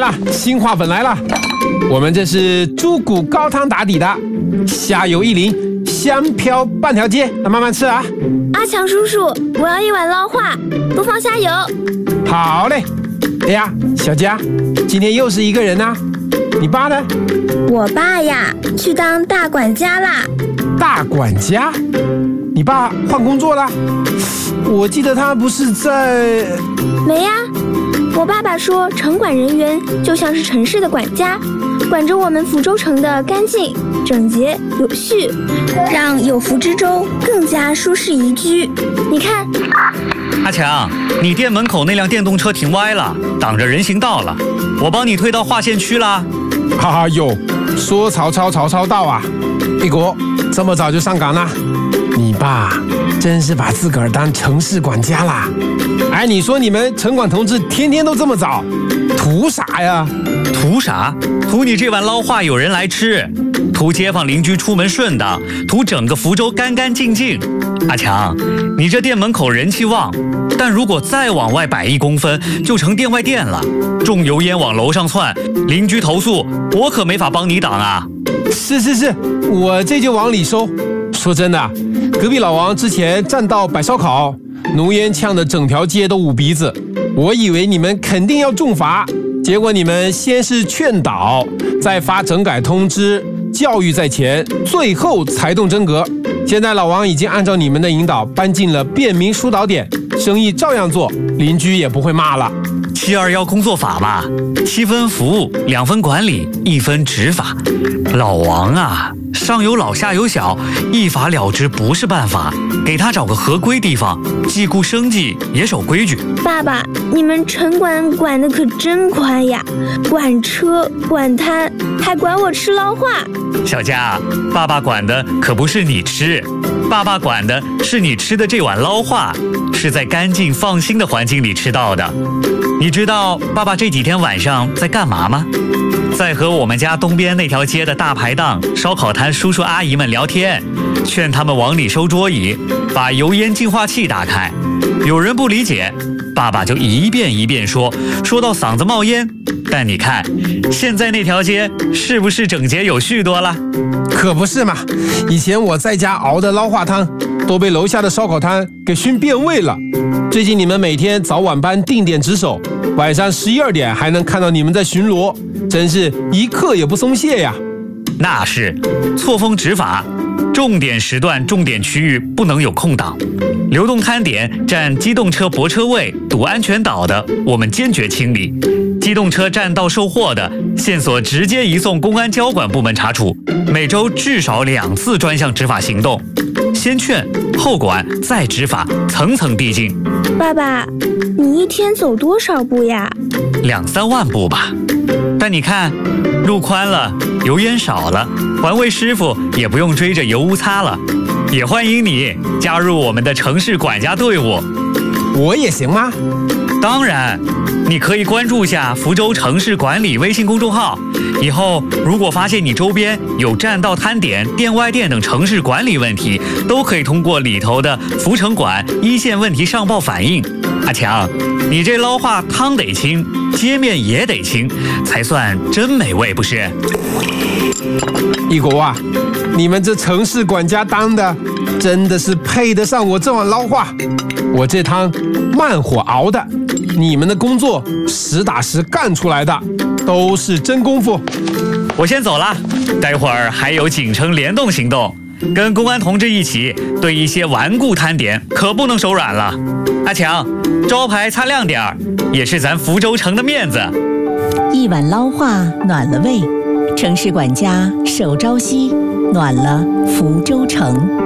啊，新话粉来了。我们这是猪骨高汤打底的，虾油一淋，香飘半条街，慢慢吃啊。 阿强叔叔，我要一碗捞化，不放虾油。 好嘞。哎呀，小佳，今天又是一个人啊。你爸呢？ 我爸呀，去当大管家啦。 大管家？你爸换工作了？我记得他不是在…… 没呀，我爸爸说城管人员就像是城市的管家，管着我们福州城的干净、整洁、有序，让有福之州更加舒适宜居。你看， 阿强，你店门口那辆电动车停歪了，挡着人行道了，我帮你推到划线区啦。 哈哈哟，说曹操曹操到啊！一国这么早就上岗了，你爸真是把自个儿当城市管家啦！哎，你说你们城管同志天天都这么早，图啥呀？ 图啥？图你这碗捞化有人来吃，图街坊邻居出门顺当，图整个福州干干净净。阿强，你这店门口人气旺，但如果再往外摆1公分，就成店外店了，重油烟往楼上窜，邻居投诉，我可没法帮你挡啊。 是，我这就往里收。说真的，隔壁老王之前占道摆烧烤，浓烟呛得整条街都捂鼻子，我以为你们肯定要重罚，结果你们先是劝导，再发整改通知，教育在前，最后才动真格。现在老王已经按照你们的引导搬进了便民疏导点，生意照样做，邻居也不会骂了。 721工作法嘛，7分服务，2分管理，1分执法。老王啊，上有老下有小，一法了之不是办法，给他找个合规地方，既顾生计也守规矩。 爸爸，你们城管管得可真宽呀，管车管摊，还管我吃捞化。 小佳，爸爸管的可不是你吃，爸爸管的是你吃的这碗捞化，是在干净放心的环境里吃到的。你知道爸爸这几天晚上在干嘛吗？在和我们家东边那条街的大排档、烧烤摊叔叔阿姨们聊天，劝他们往里收桌椅，把油烟净化器打开。有人不理解，爸爸就一遍一遍说到嗓子冒烟。但你看，现在那条街是不是整洁有序多了？ 可不是嘛，以前我在家熬的捞化汤都被楼下的烧烤摊给熏变味了。最近你们每天早晚班定点值守，晚上11、2点还能看到你们在巡逻，真是一刻也不松懈呀。 那是错峰执法，重点时段重点区域不能有空档，流动摊点占机动车泊车位堵安全岛的，我们坚决清理；机动车占道售货的，线索直接移送公安交管部门查处。每周至少2次专项执法行动，先劝后管再执法，层层递进。 爸爸，你一天走多少步呀 ？2、3万步吧。但你看，路宽了，油烟少了，环卫师傅也不用追着油污擦了。也欢迎你加入我们的城市管家队伍。 我也行吗？ 当然，你可以关注下福州城市管理微信公众号，以后如果发现你周边有占道摊点、店外店等城市管理问题，都可以通过里头的福城管一线问题上报反映。阿强，你这捞化汤得清，街面也得清，才算真美味，不是？ 一国啊，你们这城市管家当的，真的是配得上我这碗捞化。我这汤慢火熬的，你们的工作实打实干出来的，都是真功夫。 我先走了，待会儿还有警城联动行动，跟公安同志一起对一些顽固摊点可不能手软了。阿强，招牌擦亮点儿，也是咱福州城的面子。 一碗捞化暖了胃，城市管家守朝夕，暖了福州城。